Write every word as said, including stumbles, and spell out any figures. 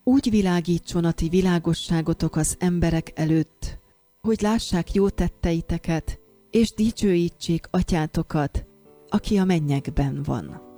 úgy világítson a ti világosságotok az emberek előtt, hogy lássák jó tetteiteket, és dicsőítsék atyátokat, aki a mennyekben van.